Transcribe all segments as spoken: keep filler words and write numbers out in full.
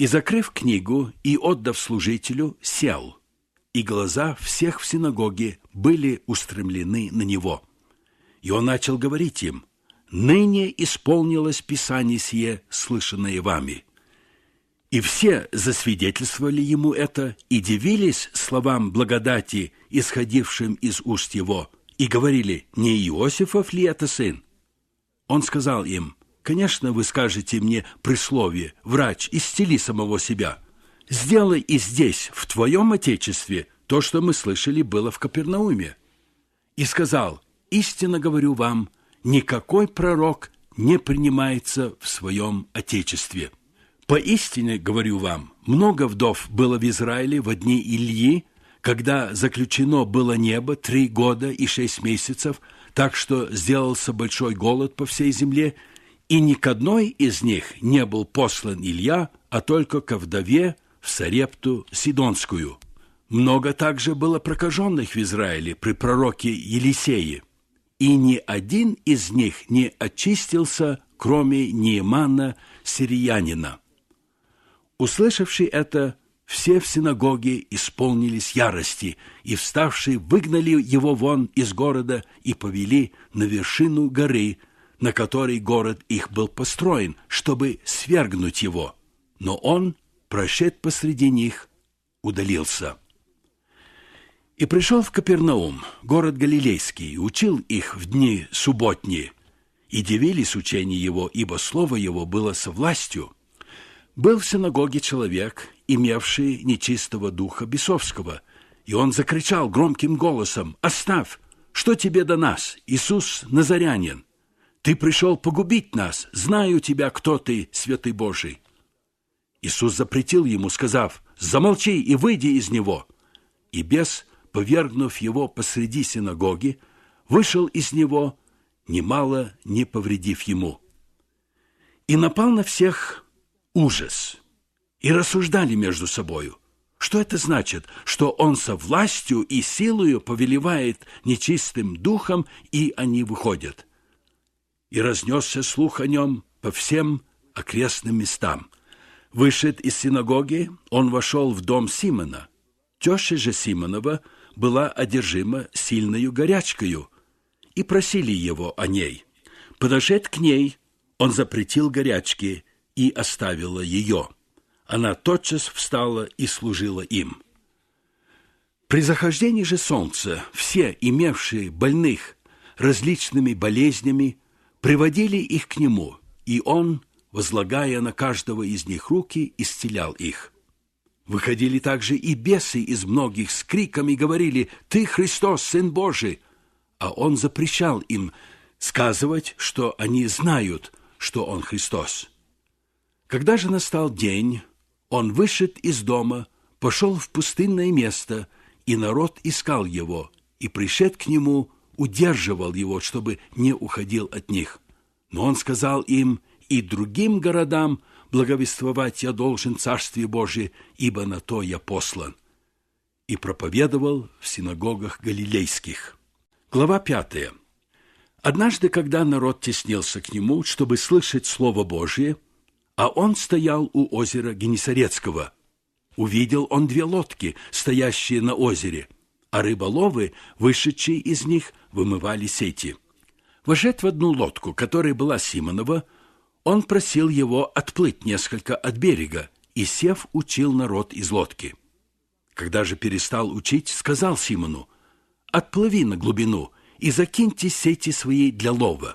И, закрыв книгу и отдав служителю, сел, и глаза всех в синагоге были устремлены на него. И он начал говорить им: «Ныне исполнилось Писание сие, слышанное вами». И все засвидетельствовали ему это и дивились словам благодати, исходившим из уст его, и говорили: «Не Иосифов ли это сын?» Он сказал им: «Конечно, вы скажете мне присловие: врач, исцели самого себя. Сделай и здесь, в твоем отечестве, то, что мы слышали было в Капернауме». И сказал: «Истинно говорю вам, никакой пророк не принимается в своем отечестве. Поистине говорю вам, много вдов было в Израиле во дни Ильи, когда заключено было небо три года и шесть месяцев, так что сделался большой голод по всей земле, и ни к одной из них не был послан Илья, а только ко вдове в Сарепту Сидонскую. Много также было прокаженных в Израиле при пророке Елисее, и ни один из них не очистился, кроме Неемана сириянина». Услышавши это, все в синагоге исполнились ярости, и, вставшие, выгнали его вон из города и повели на вершину горы, на которой город их был построен, чтобы свергнуть его. Но он, прошед посреди них, удалился. И пришел в Капернаум, город Галилейский, и учил их в дни субботние, и дивились учению его, ибо слово его было со властью. Был в синагоге человек, имевший нечистого духа бесовского, и он закричал громким голосом: «Оставь! Что тебе до нас, Иисус Назарянин? Ты пришел погубить нас, знаю тебя, кто ты, святый Божий». Иисус запретил ему, сказав: «Замолчи и выйди из него». И бес, повергнув его посреди синагоги, вышел из него, немало не повредив ему. И напал на всех ужас, и рассуждали между собою: что это значит, что он со властью и силою повелевает нечистым духом, и они выходят? И разнесся слух о нем по всем окрестным местам. Вышед из синагоги, он вошел в дом Симона. Теща же Симонова была одержима сильною горячкою, и просили его о ней. Подошед к ней, он запретил горячке, и оставила ее. Она тотчас встала и служила им. При захождении же солнца все, имевшие больных различными болезнями, приводили их к нему, и он, возлагая на каждого из них руки, исцелял их. Выходили также и бесы из многих с криками говорили: «Ты Христос, Сын Божий!» А он запрещал им сказывать, что они знают, что он Христос. Когда же настал день, он вышед из дома, пошел в пустынное место, и народ искал его, и, пришед к нему, удерживал его, чтобы не уходил от них. Но он сказал им: «И другим городам благовествовать я должен Царствие Божие, ибо на то я послан». И проповедовал в синагогах галилейских. Глава пятая. Однажды, когда народ теснился к нему, чтобы слышать Слово Божие, а он стоял у озера Генесарецкого, увидел он две лодки, стоящие на озере, а рыболовы, вышедшие из них, вымывали сети. Вошед в одну лодку, которая была Симонова, он просил его отплыть несколько от берега, и, сев, учил народ из лодки. Когда же перестал учить, сказал Симону: «Отплыви на глубину и закиньте сети свои для лова».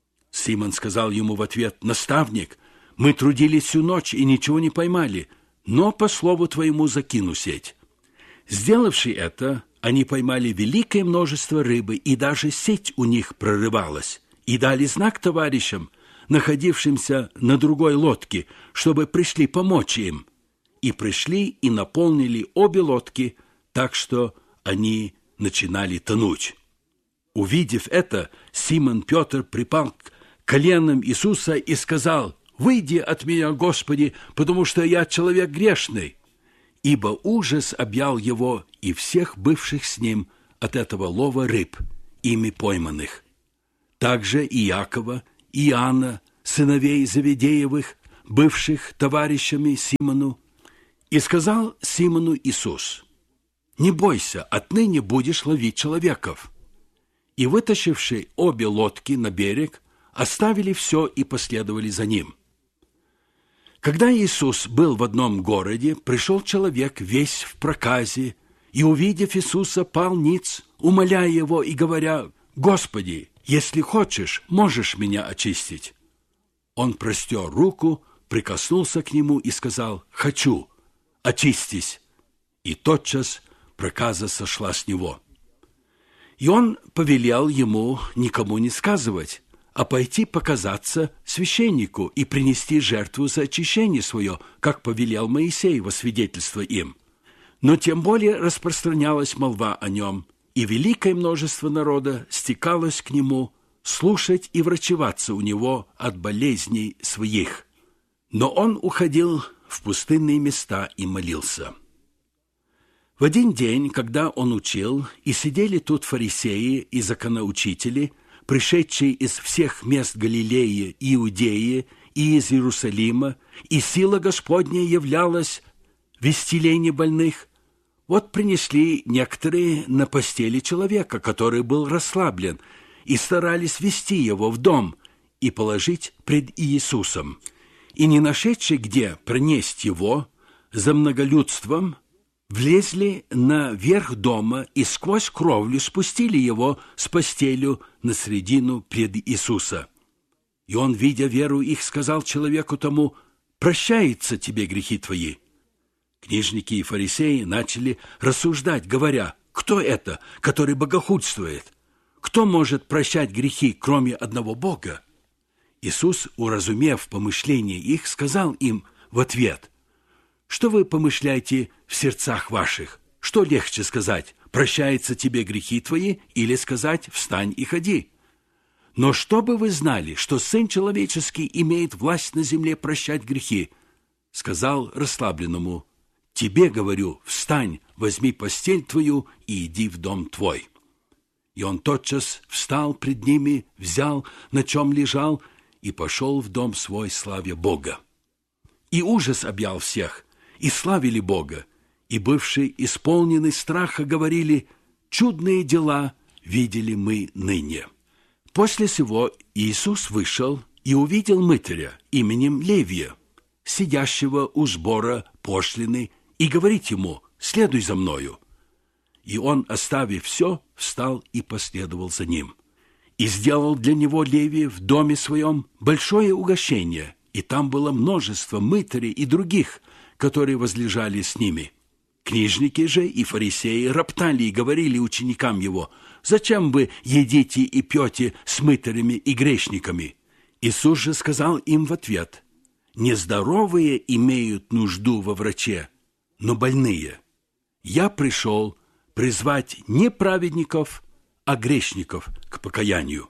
Симон сказал ему в ответ: «Наставник, мы трудились всю ночь и ничего не поймали, но по слову твоему закину сеть». Сделавши это, они поймали великое множество рыбы, и даже сеть у них прорывалась, и дали знак товарищам, находившимся на другой лодке, чтобы пришли помочь им. И пришли и наполнили обе лодки, так что они начинали тонуть. Увидев это, Симон Петр припал к коленам Иисуса и сказал: «Выйди от меня, Господи, потому что я человек грешный». Ибо ужас объял его и всех бывших с ним от этого лова рыб, ими пойманных. Также и Иакова, и Иоанна, сыновей Заведеевых, бывших товарищами Симону, и сказал Симону Иисус: «Не бойся, отныне будешь ловить человеков». И, вытащивши обе лодки на берег, оставили все и последовали за ним. Когда Иисус был в одном городе, пришел человек весь в проказе, и, увидев Иисуса, пал ниц, умоляя его и говоря: «Господи, если хочешь, можешь меня очистить». Он простер руку, прикоснулся к нему и сказал: «Хочу, очистись». И тотчас проказа сошла с него. И он повелел ему никому не сказывать, а пойти показаться священнику и принести жертву за очищение свое, как повелел Моисей во свидетельство им. Но тем более распространялась молва о нем, и великое множество народа стекалось к нему слушать и врачеваться у него от болезней своих. Но он уходил в пустынные места и молился. В один день, когда он учил, и сидели тут фарисеи и законоучители, пришедшие из всех мест Галилеи, Иудеи и из Иерусалима, и сила Господня являлась в исцелении больных, вот принесли некоторые на постели человека, который был расслаблен, и старались вести его в дом и положить пред Иисусом. И не нашедши где пронесть его, за многолюдством влезли на верх дома и сквозь кровлю спустили его с постелью на средину пред Иисуса. И он, видя веру их, сказал человеку тому: «Прощаются тебе грехи твои». Книжники и фарисеи начали рассуждать, говоря: «Кто это, который богохульствует? Кто может прощать грехи, кроме одного Бога?» Иисус, уразумев помышления их, сказал им в ответ: «Что вы помышляете в сердцах ваших? Что легче сказать: прощаются тебе грехи твои, или сказать: встань и ходи? Но чтобы вы знали, что Сын Человеческий имеет власть на земле прощать грехи, сказал расслабленному: тебе говорю, встань, возьми постель твою и иди в дом твой». И он тотчас встал пред ними, взял, на чем лежал, и пошел в дом свой, славя Бога. И ужас объял всех, и славили Бога, и бывшие исполнены страха говорили: «Чудные дела видели мы ныне». После сего Иисус вышел и увидел мытаря именем Левия, сидящего у сбора пошлины, и говорит ему: «Следуй за мною». И он, оставив все, встал и последовал за ним. И сделал для него Левий в доме своем большое угощение, и там было множество мытарей и других, которые возлежали с ними. Книжники же и фарисеи роптали и говорили ученикам его: «Зачем вы едите и пьете с мытарями и грешниками?» Иисус же сказал им в ответ: «Нездоровые имеют нужду во враче, но больные. Я пришел призвать не праведников, а грешников к покаянию».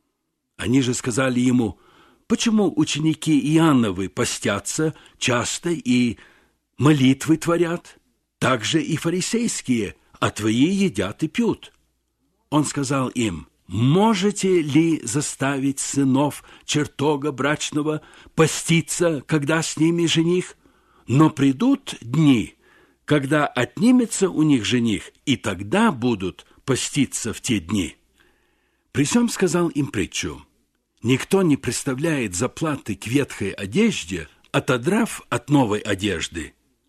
Они же сказали ему: «Почему ученики Иоанновы постятся часто и молитвы творят? Также и фарисейские, а твои едят и пьют». Он сказал им: «Можете ли заставить сынов чертога брачного поститься, когда с ними жених? Но придут дни, когда отнимется у них жених, и тогда будут поститься в те дни». При сем сказал им притчу: «Никто не представляет заплаты к ветхой одежде, отодрав от новой одежды,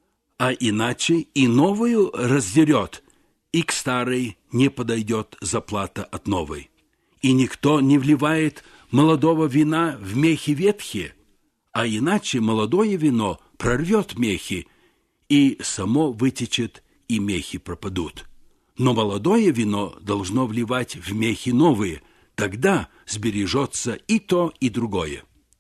а иначе и новую раздерет, и к старой не подойдет заплата от новой. И никто не вливает молодого вина в мехи ветхие, а иначе молодое вино прорвет мехи, и само вытечет, и мехи пропадут. Но молодое вино должно вливать в мехи новые, тогда сбережется и то, и другое.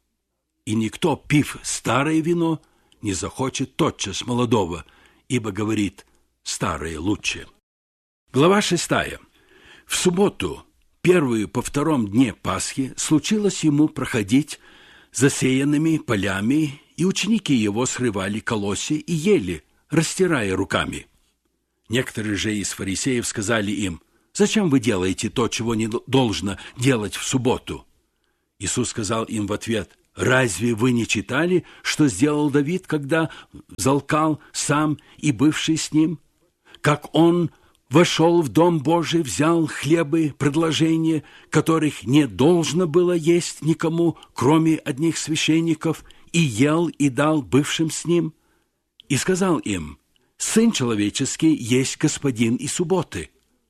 И никто, пив старое вино, не захочет тотчас молодого, ибо говорит: старое лучше». Глава шестая. В субботу, первую по втором дне Пасхи, случилось ему проходить засеянными полями, и ученики его срывали колосья и ели, растирая руками. Некоторые же из фарисеев сказали им: «Зачем вы делаете то, чего не должно делать в субботу?» Иисус сказал им в ответ: Разве вы не читали, что сделал Давид, когда взалкал сам и бывший с ним? Как он вошел в дом Божий, взял хлебы, предложения, которых не должно было есть никому, кроме одних священников, и ел и дал бывшим с ним, и сказал им: «Сын человеческий есть господин и субботы».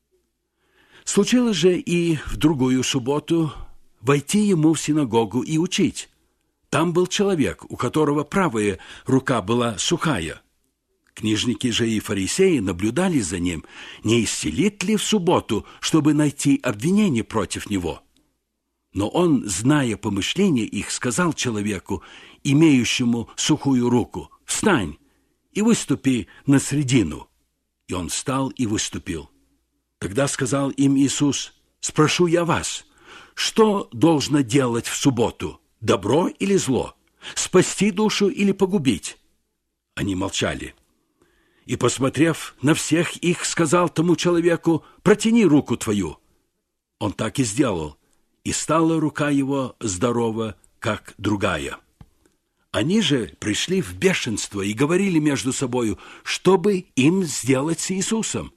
Случилось же и в другую субботу войти ему в синагогу и учить. Там был человек, у которого правая рука была сухая. Книжники же и фарисеи наблюдали за ним, не исцелит ли в субботу, чтобы найти обвинение против него. Но он, зная помышления их, сказал человеку, имеющему сухую руку: «Встань и выступи на средину». И он встал и выступил. Тогда сказал им Иисус: «Спрошу я вас, что должно делать в субботу, добро или зло, спасти душу или погубить?» Они молчали. И, посмотрев на всех их, сказал тому человеку: «Протяни руку твою». Он так и сделал, и стала рука его здорова, как другая. Они же пришли в бешенство и говорили между собою, что бы им сделать с Иисусом.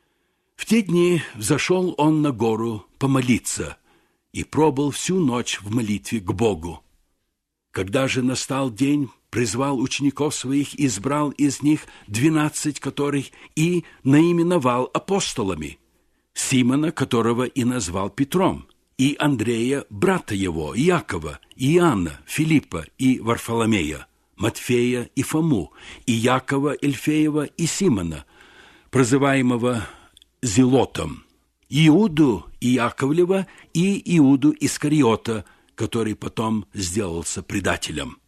В те дни взошел он на гору помолиться и пробыл всю ночь в молитве к Богу. Когда же настал день, призвал учеников своих, избрал из них двенадцать, которых и наименовал апостолами: Симона, которого и назвал Петром, и Андрея, брата его, Иакова, и Иоанна, Филиппа и Варфоломея, Матфея и Фому, и Якова Эльфеева и Симона, прозываемого Зелотом, Иуду Иаковлева и Иуду Искариота, который потом сделался предателем.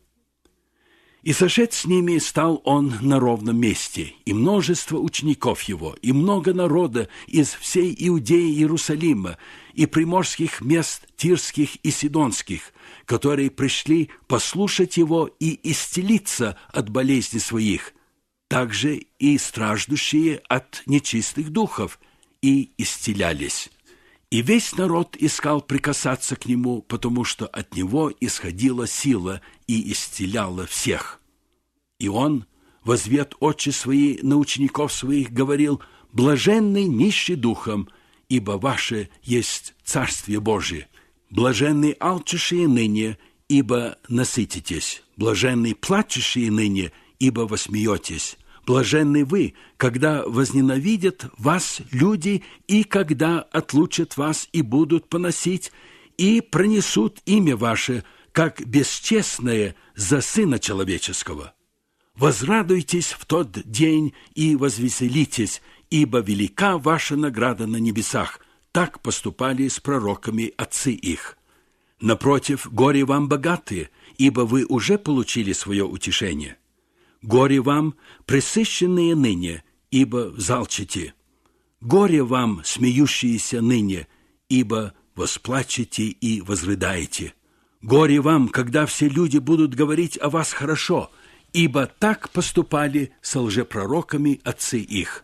И сошед с ними, стал он на ровном месте, и множество учеников его, и много народа из всей Иудеи и Иерусалима, и приморских мест тирских и сидонских, которые пришли послушать его и исцелиться от болезней своих, также и страждущие от нечистых духов, и исцелялись. И весь народ искал прикасаться к нему, потому что от него исходила сила и исцеляла всех. И он, возвед очи свои на учеников своих, говорил: «Блаженны нищие духом, ибо ваше есть Царствие Божие. Блаженны алчущие ныне, ибо насытитесь. Блаженны плачущие ныне, ибо восмеетесь. Блаженны вы, когда возненавидят вас люди, и когда отлучат вас и будут поносить, и пронесут имя ваше, как бесчестное, за Сына Человеческого. Возрадуйтесь в тот день и возвеселитесь, ибо велика ваша награда на небесах. Так поступали с пророками отцы их. Напротив, горе вам богатые, ибо вы уже получили свое утешение. Горе вам, пресыщенные ныне, ибо взалчите. Горе вам, смеющиеся ныне, ибо восплачете и возрыдаете. Горе вам, когда все люди будут говорить о вас хорошо, ибо так поступали со лжепророками отцы их.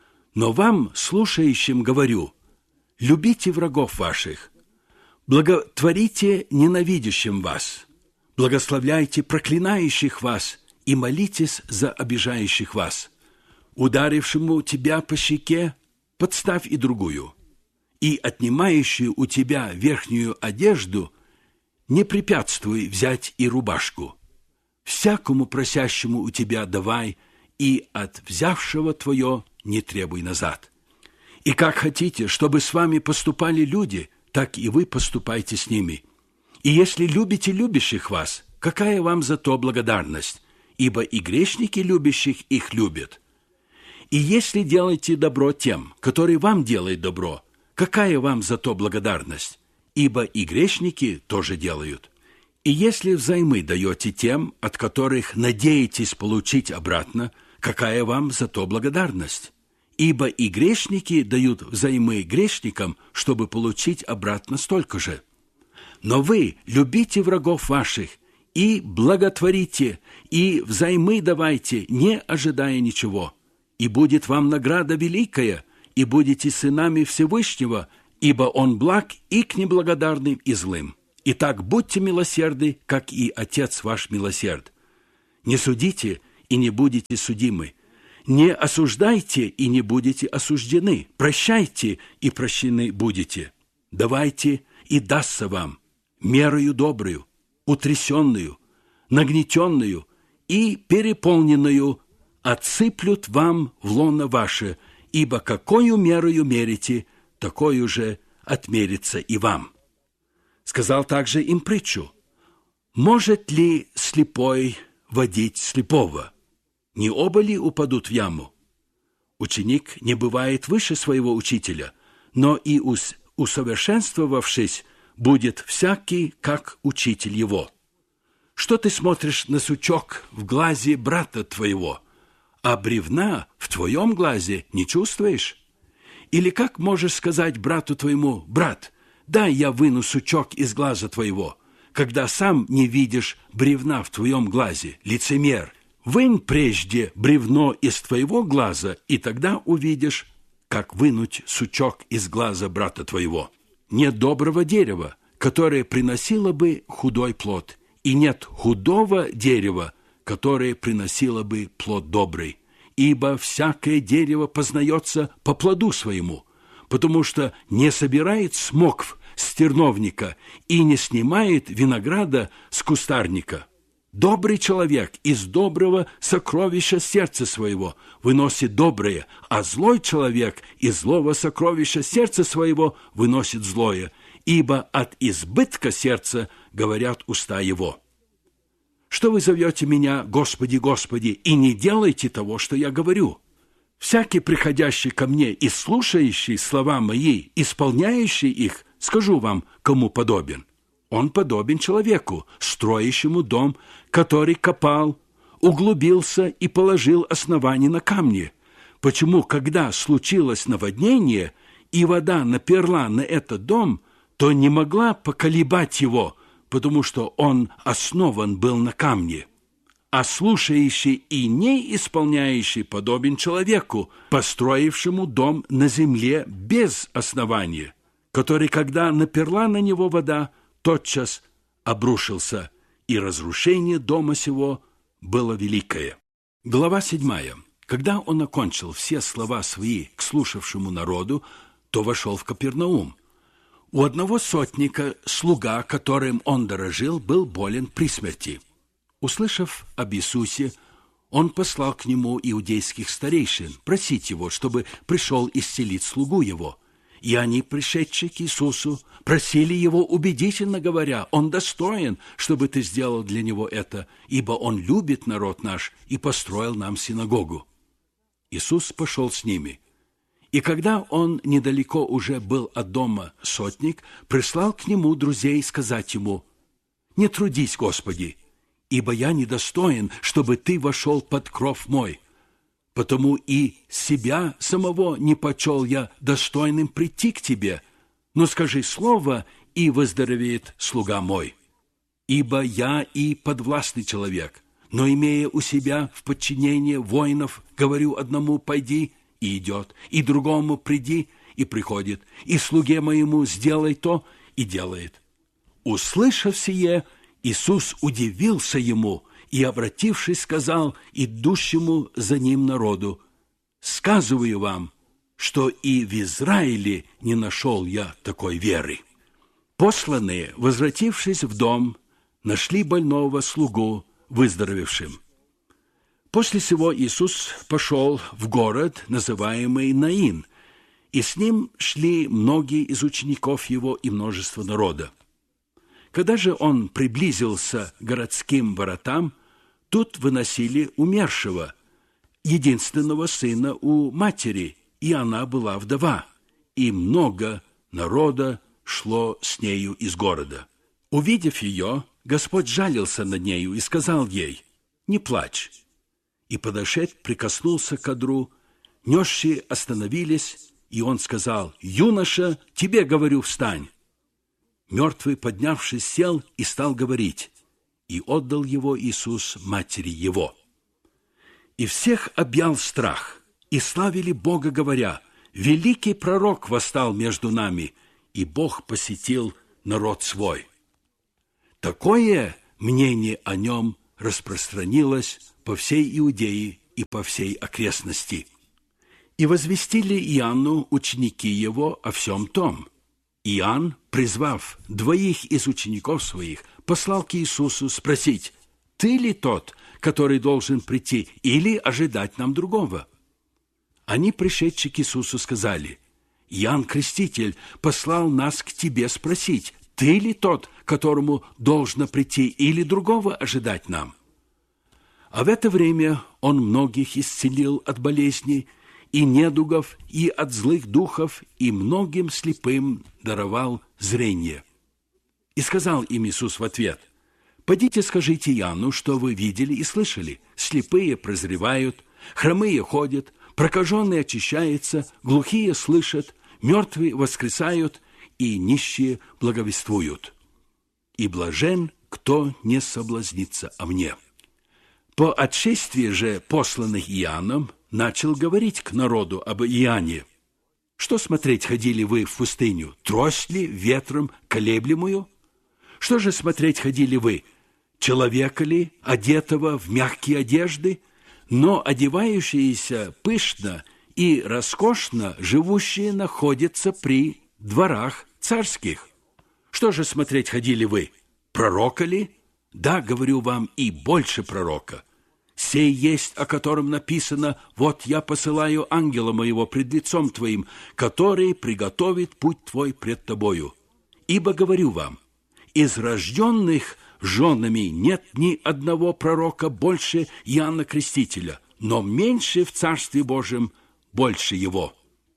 Но вам, слушающим, говорю: любите врагов ваших, благотворите ненавидящим вас, благословляйте проклинающих вас и молитесь за обижающих вас. Ударившему тебя по щеке подставь и другую, и отнимающую у тебя верхнюю одежду не препятствуй взять и рубашку. Всякому просящему у тебя давай, и от взявшего твое не требуй назад. И как хотите, чтобы с вами поступали люди, так и вы поступайте с ними. И если любите любящих вас, какая вам за то благодарность? Ибо и грешники любящих их любят. И если делаете добро тем, которые вам делают добро, какая вам за то благодарность? Ибо и грешники тоже делают. И если взаймы даете тем, от которых надеетесь получить обратно, какая вам за то благодарность? Ибо и грешники дают взаймы грешникам, чтобы получить обратно столько же. Но вы любите врагов ваших, и благотворите, и взаймы давайте, не ожидая ничего. И будет вам награда великая, и будете сынами Всевышнего, ибо Он благ и к неблагодарным, и злым. Итак, будьте милосердны, как и Отец ваш милосерд. Не судите, и не будете судимы. Не осуждайте, и не будете осуждены. Прощайте, и прощены будете. Давайте, и дастся вам мерою добрую, утрясенную, нагнетенную и переполненную отсыплют вам в лоно ваше, ибо какою мерою мерите, такою же отмерится и вам». Сказал также им притчу: «Может ли слепой водить слепого? Не оба ли упадут в яму? Ученик не бывает выше своего учителя, но и ус- усовершенствовавшись, будет всякий, как учитель его. Что ты смотришь на сучок в глазе брата твоего, а бревна в твоем глазе не чувствуешь? Или как можешь сказать брату твоему: брат, дай я выну сучок из глаза твоего, когда сам не видишь бревна в твоем глазе? Лицемер, вынь прежде бревно из твоего глаза, и тогда увидишь, как вынуть сучок из глаза брата твоего. Нет доброго дерева, которое приносило бы худой плод, и нет худого дерева, которое приносило бы плод добрый. Ибо всякое дерево познается по плоду своему, потому что не собирает смокв с терновника и не снимает винограда с кустарника. Добрый человек из доброго сокровища сердца своего выносит доброе, а злой человек из злого сокровища сердца своего выносит злое, ибо от избытка сердца говорят уста его. Что вы зовете меня, Господи, Господи, и не делаете того, что я говорю? Всякий, приходящий ко мне и слушающий слова мои, исполняющий их, скажу вам, кому подобен. Он подобен человеку, строящему дом, который копал, углубился и положил основание на камни. Почему, когда случилось наводнение, и вода наперла на этот дом, то не могла поколебать его, потому что он основан был на камне. А слушающий и не исполняющий подобен человеку, построившему дом на земле без основания, который, когда наперла на него вода, тотчас обрушился, и разрушение дома сего было великое». Глава седьмая. Когда он окончил все слова свои к слушавшему народу, то вошел в Капернаум. У одного сотника слуга, которым он дорожил, был болен при смерти. Услышав об Иисусе, он послал к нему иудейских старейшин просить его, чтобы пришел исцелить слугу его. И они, пришедшие к Иисусу, просили его убедительно говоря: «Он достоин, чтобы ты сделал для него это, ибо он любит народ наш и построил нам синагогу». Иисус пошел с ними. И когда он недалеко уже был от дома, сотник прислал к нему друзей сказать ему: «Не трудись, Господи, ибо я недостоин, чтобы ты вошел под кров мой. Потому и себя самого не почел я достойным прийти к тебе, но скажи слово, и выздоровеет слуга мой. Ибо я и подвластный человек, но, имея у себя в подчинении воинов, говорю одному: пойди, и идет, и другому: приди, и приходит, и слуге моему: сделай то, и делает». Услышав сие, Иисус удивился ему и, обратившись, сказал идущему за ним народу: «Сказываю вам, что и в Израиле не нашел я такой веры». Посланные, возвратившись в дом, нашли больного слугу выздоровевшим. После сего Иисус пошел в город, называемый Наин, и с ним шли многие из учеников его и множество народа. Когда же он приблизился к городским воротам, тут выносили умершего, единственного сына у матери, и она была вдова, и много народа шло с нею из города. Увидев ее, Господь жалился над нею и сказал ей: «Не плачь». И, подошед, прикоснулся к одру, несшие остановились, и он сказал: «Юноша, тебе говорю, встань». Мертвый, поднявшись, сел и стал говорить, и отдал его Иисус матери его. И всех объял страх, и славили Бога, говоря: «Великий пророк восстал между нами, и Бог посетил народ свой». Такое мнение о нем распространилось по всей Иудее и по всей окрестности. И возвестили Иоанну ученики его о всем том. Иоанн, призвав двоих из учеников своих, послал к Иисусу спросить: «Ты ли тот, который должен прийти, или ожидать нам другого?» Они, пришедшие к Иисусу, сказали: «Иоанн Креститель послал нас к тебе спросить: ты ли тот, которому должно прийти, или другого ожидать нам?» А в это время он многих исцелил от болезней и недугов, и от злых духов, и многим слепым даровал зрение. И сказал им Иисус в ответ: «Подите, скажите Иоанну, что вы видели и слышали. Слепые прозревают, хромые ходят, прокаженные очищаются, глухие слышат, мертвые воскресают, и нищие благовествуют. И блажен, кто не соблазнится о мне». По отшествии же посланных Иоанном начал говорить к народу об Иоанне: «Что смотреть ходили вы в пустыню? Трость ли ветром колеблемую? Что же смотреть ходили вы? Человека ли, одетого в мягкие одежды, но одевающиеся пышно и роскошно живущие находятся при дворах царских? Что же смотреть ходили вы? Пророка ли? Да, говорю вам, и больше пророка. Сей есть, о котором написано: вот я посылаю ангела моего пред лицом твоим, который приготовит путь твой пред тобою. Ибо говорю вам, из рожденных женами нет ни одного пророка больше Иоанна Крестителя, но меньше в Царстве Божьем больше его».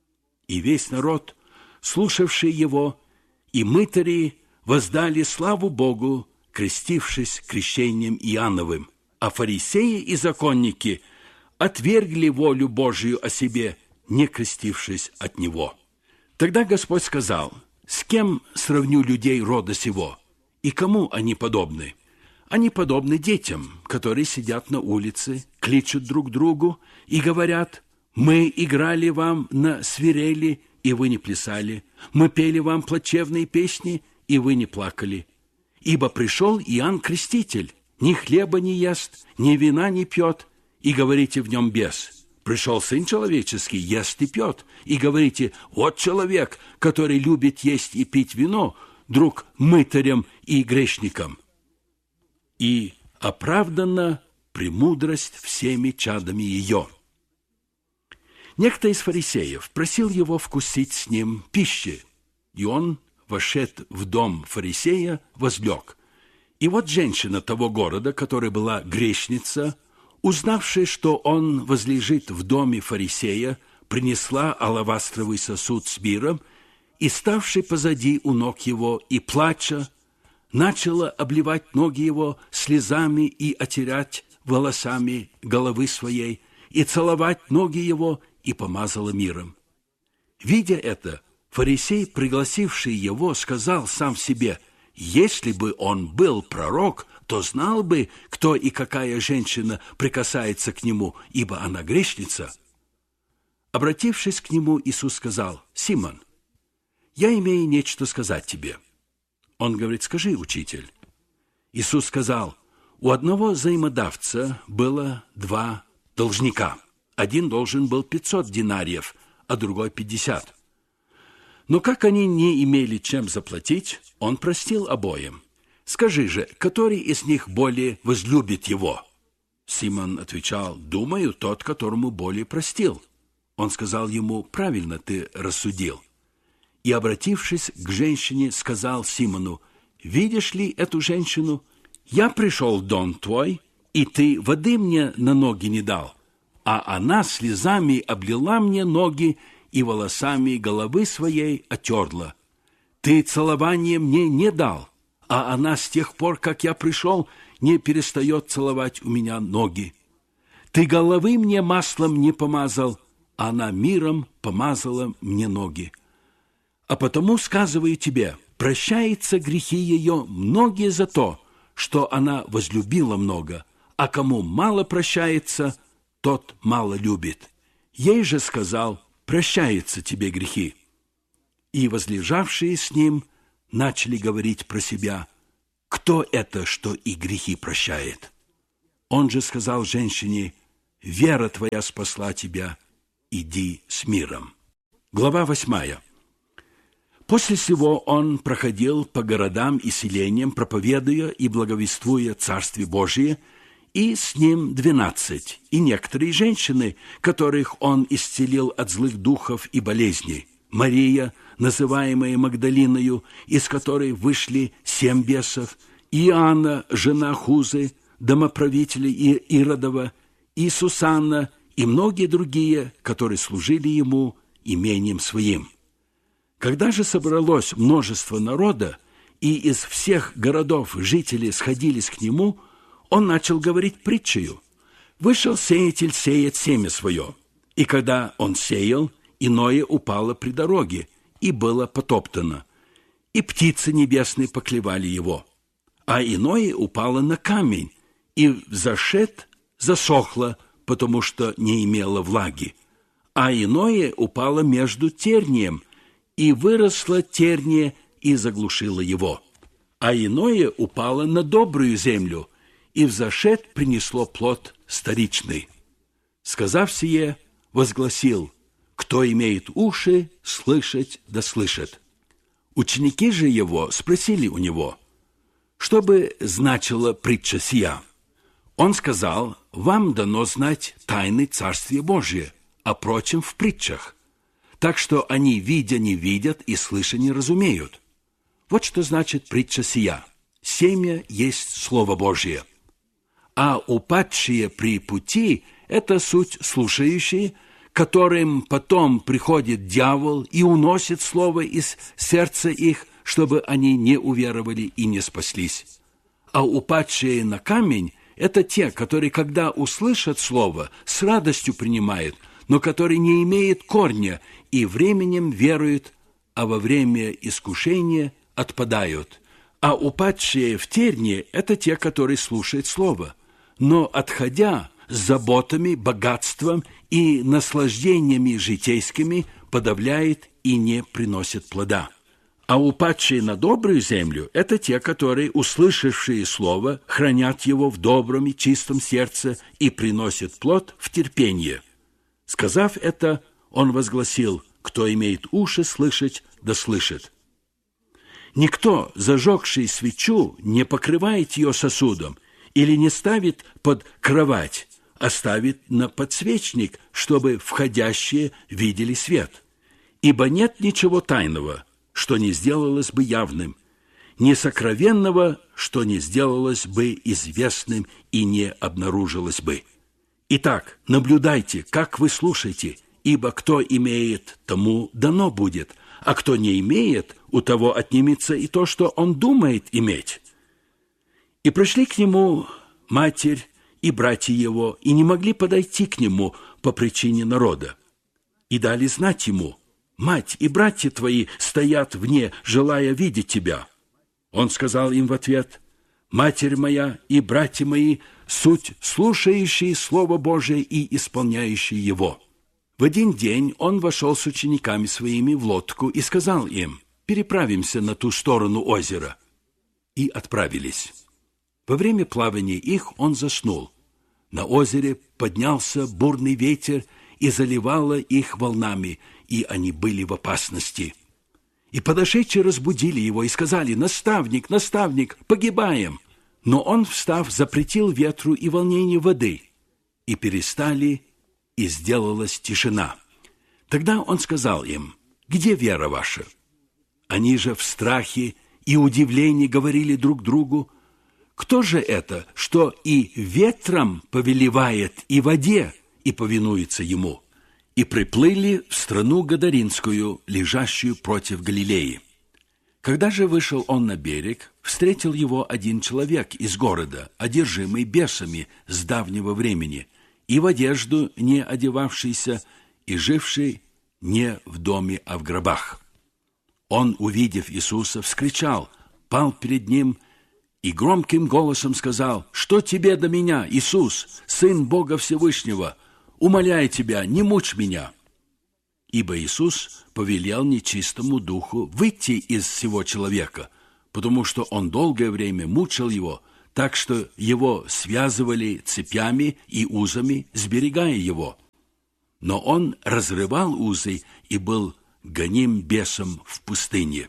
И весь народ, слушавший его, и мытари воздали славу Богу, крестившись крещением Иоанновым. А фарисеи и законники отвергли волю Божию о себе, не крестившись от него. Тогда Господь сказал: «С кем сравню людей рода сего? И кому они подобны? Они подобны детям, которые сидят на улице, кличут друг другу и говорят: мы играли вам на свирели, и вы не плясали, мы пели вам плачевные песни, и вы не плакали. Ибо пришел Иоанн Креститель, ни хлеба не ест, ни вина не пьет, и говорите: в нем бес. Пришел Сын Человеческий, ест и пьет, и говорите: вот человек, который любит есть и пить вино, друг мытарям и грешникам. И оправдана премудрость всеми чадами ее». Некто из фарисеев просил его вкусить с ним пищи, и он, вошед в дом фарисея, возлег. И вот женщина того города, которая была грешница, узнавшая, что он возлежит в доме фарисея, принесла алавастровый сосуд с миром и, ставший позади у ног его и плача, начала обливать ноги его слезами и отирать волосами головы своей, и целовать ноги его, и помазала миром. Видя это, фарисей, пригласивший его, сказал сам себе: если бы он был пророк, то знал бы, кто и какая женщина прикасается к нему, ибо она грешница. Обратившись к нему, Иисус сказал: «Симон, я имею нечто сказать тебе». Он говорит: «Скажи, учитель». Иисус сказал: у одного взаимодавца было два должника. Один должен был пятьсот динариев, а другой пятьдесят. Но как они не имели чем заплатить, он простил обоим. Скажи же, который из них более возлюбит его? Симон отвечал: думаю, тот, которому более простил. Он сказал ему: правильно ты рассудил. И, обратившись к женщине, сказал Симону: видишь ли эту женщину? Я пришел в дом твой, и ты воды мне на ноги не дал, а она слезами облила мне ноги и волосами головы своей отерла. Ты целование мне не дал, а она с тех пор, как я пришел, не перестает целовать у меня ноги. Ты головы мне маслом не помазал, а она миром помазала мне ноги. А потому сказываю тебе, прощаются грехи ее многие за то, что она возлюбила много, а кому мало прощается, тот мало любит. Ей же сказал: прощаются тебе грехи. И возлежавшие с ним начали говорить про себя: кто это, что и грехи прощает? Он же сказал женщине: вера твоя спасла тебя, иди с миром. Глава восьмая. После сего он проходил по городам и селениям, проповедуя и благовествуя Царствие Божие, и с ним двенадцать, и некоторые женщины, которых он исцелил от злых духов и болезней. Мария, называемая Магдалиною, из которой вышли семь бесов, и Иоанна, жена Хузы, домоправителя Иродова, и Сусанна, и многие другие, которые служили ему имением своим. Когда же собралось множество народа, и из всех городов жители сходились к нему, он начал говорить притчею. Вышел сеятель сеять семя свое, и когда он сеял, иное упало при дороге, и было потоптано, и птицы небесные поклевали его, а иное упало на камень, и взошед засохло, потому что не имело влаги, а иное упало между тернием, и выросло терние и заглушило его, а иное упало на добрую землю, и взошед принесло плод сторичный. Сказав сие, возгласил: кто имеет уши, слышать да слышит. Ученики же его спросили у него: что бы значила притча сия? Он сказал: вам дано знать тайны Царствия Божия, а прочим в притчах. Так что они, видя, не видят, и слыша, не разумеют. Вот что значит притча сия. Семя есть Слово Божие. А упадшие при пути – это суть слушающие, которым потом приходит дьявол и уносит слово из сердца их, чтобы они не уверовали и не спаслись. А упадшие на камень – это те, которые, когда услышат слово, с радостью принимают, но которые не имеют корня и временем веруют, а во время искушения отпадают. А упадшие в тернии – это те, которые слушают слово, но, отходя с заботами, богатством и наслаждениями житейскими, подавляет и не приносит плода. А упадшие на добрую землю – это те, которые, услышавшие слово, хранят его в добром и чистом сердце и приносят плод в терпенье. Сказав это, он возгласил: кто имеет уши слышать, да слышит. Никто, зажегший свечу, не покрывает ее сосудом или не ставит под кровать, а ставит на подсвечник, чтобы входящие видели свет. Ибо нет ничего тайного, что не сделалось бы явным, ни сокровенного, что не сделалось бы известным и не обнаружилось бы. Итак, наблюдайте, как вы слушаете, ибо кто имеет, тому дано будет, а кто не имеет, у того отнимется и то, что он думает иметь. И пришли к нему матерь и братья его, и не могли подойти к нему по причине народа. И дали знать ему: мать и братья твои стоят вне, желая видеть тебя. Он сказал им в ответ: матерь моя и братья мои суть слушающие Слово Божие и исполняющие его. В один день он вошел с учениками своими в лодку и сказал им: переправимся на ту сторону озера. И отправились. Во время плавания их он заснул. На озере поднялся бурный ветер и заливало их волнами, и они были в опасности. И подошедшие разбудили его и сказали: наставник, наставник, погибаем. Но он, встав, запретил ветру и волнению воды, и перестали, и сделалась тишина. Тогда он сказал им: где вера ваша? Они же в страхе и удивлении говорили друг другу: кто же это, что и ветром повелевает, и воде, и повинуется ему? И приплыли в страну Гадаринскую, лежащую против Галилеи. Когда же вышел он на берег, встретил его один человек из города, одержимый бесами с давнего времени, и в одежду не одевавшийся, и живший не в доме, а в гробах. Он, увидев Иисуса, вскричал, пал перед ним и громким голосом сказал: «Что тебе до меня, Иисус, Сын Бога Всевышнего? Умоляю тебя, не мучь меня». Ибо Иисус повелел нечистому духу выйти из сего человека, потому что он долгое время мучил его, так что его связывали цепями и узами, сберегая его. Но он разрывал узы и был гоним бесом в пустыне.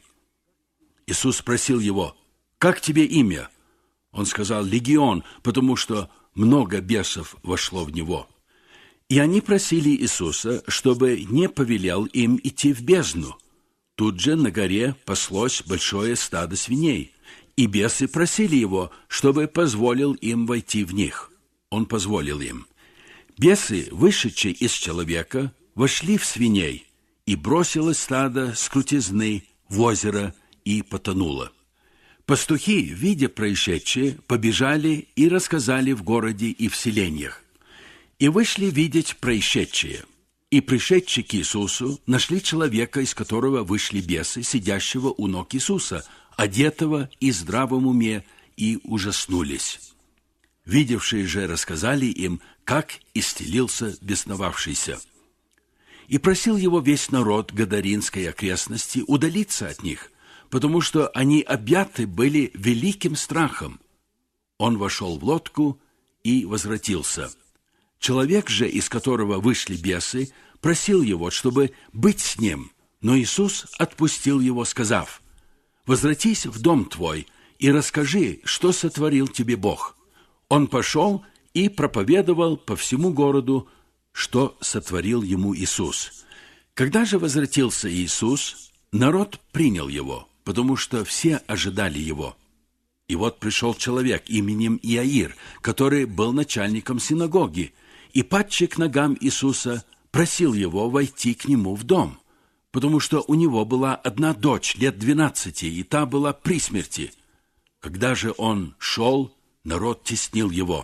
Иисус спросил его: «Как тебе имя?» Он сказал: «Легион», потому что много бесов вошло в него. И они просили Иисуса, чтобы не повелел им идти в бездну. Тут же на горе паслось большое стадо свиней, и бесы просили его, чтобы позволил им войти в них. Он позволил им. Бесы, вышедшие из человека, вошли в свиней, и бросилось стадо с крутизны в озеро и потонуло. Пастухи, видя происшедшее, побежали и рассказали в городе и в селениях. И вышли видеть происшедшее. И, пришедшие к Иисусу, нашли человека, из которого вышли бесы, сидящего у ног Иисуса, одетого и здравом уме, и ужаснулись. Видевшие же рассказали им, как исцелился бесновавшийся. И просил его весь народ Гадаринской окрестности удалиться от них, потому что они объяты были великим страхом. Он вошел в лодку и возвратился. Человек же, из которого вышли бесы, просил его, чтобы быть с ним, но Иисус отпустил его, сказав: «Возвратись в дом твой и расскажи, что сотворил тебе Бог». Он пошел и проповедовал по всему городу, что сотворил ему Иисус. Когда же возвратился Иисус, народ принял его, потому что все ожидали его. И вот пришел человек именем Иаир, который был начальником синагоги, и, падший к ногам Иисуса, просил его войти к нему в дом, потому что у него была одна дочь лет двенадцати, и та была при смерти. Когда же он шел, народ теснил его.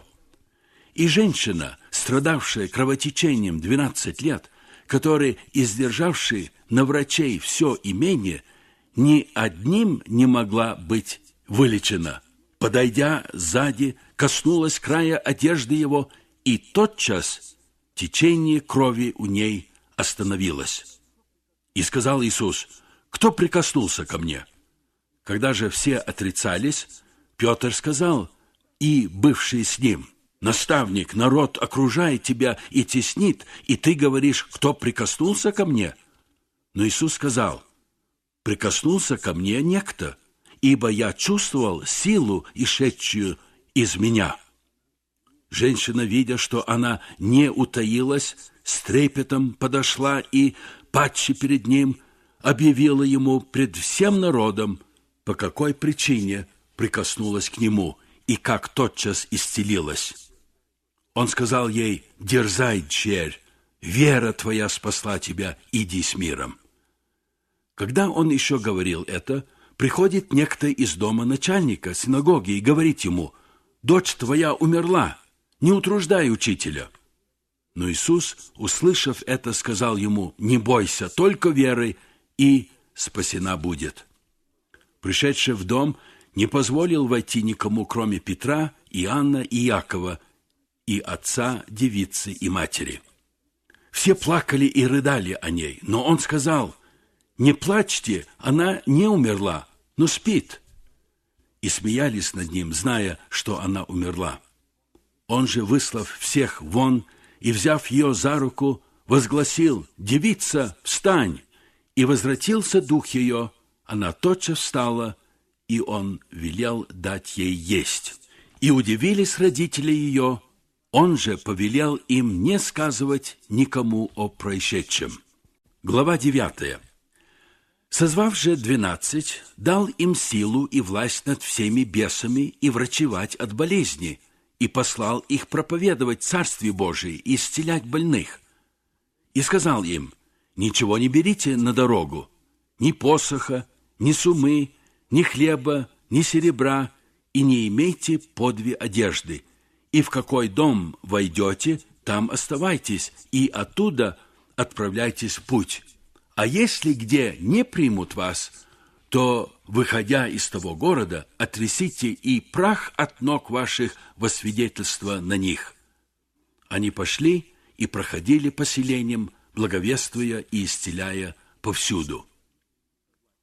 И женщина, страдавшая кровотечением двенадцать лет, которая, издержавшая на врачей все имение, ни одним не могла быть вылечена, подойдя сзади, коснулась края одежды его, и тотчас течение крови у ней остановилось. И сказал Иисус: «Кто прикоснулся ко мне?» Когда же все отрицались, Петр сказал, и бывший с ним: «Наставник, народ окружает тебя и теснит, и ты говоришь: кто прикоснулся ко мне?» Но Иисус сказал: «Прикоснулся ко мне некто, ибо я чувствовал силу, исшедшую из меня». Женщина, видя, что она не утаилась, с трепетом подошла и, падши перед ним, объявила ему пред всем народом, по какой причине прикоснулась к нему и как тотчас исцелилась. Он сказал ей: «Дерзай, черь, вера твоя спасла тебя, иди с миром». Когда он еще говорил это, приходит некто из дома начальника синагоги и говорит ему: «Дочь твоя умерла, не утруждай учителя». Но Иисус, услышав это, сказал ему: «Не бойся, только верой, и спасена будет». Пришедший в дом, не позволил войти никому, кроме Петра, Иоанна и Иакова, и отца девицы и матери. Все плакали и рыдали о ней, но он сказал: «Не плачьте, она не умерла, но спит». И смеялись над ним, зная, что она умерла. Он же, выслав всех вон и, взяв ее за руку, возгласил: «Девица, встань!» И возвратился дух ее, она тотчас встала, и он велел дать ей есть. И удивились родители ее, он же повелел им не сказывать никому о происшедшем. Глава девятая. Созвав же двенадцать, дал им силу и власть над всеми бесами и врачевать от болезни, и послал их проповедовать Царствие Божие и исцелять больных. И сказал им: «Ничего не берите на дорогу, ни посоха, ни сумы, ни хлеба, ни серебра, и не имейте по две одежды. И в какой дом войдете, там оставайтесь, и оттуда отправляйтесь в путь. А если где не примут вас, то, выходя из того города, отрясите и прах от ног ваших во свидетельство на них». Они пошли и проходили по селениям, благовествуя и исцеляя повсюду.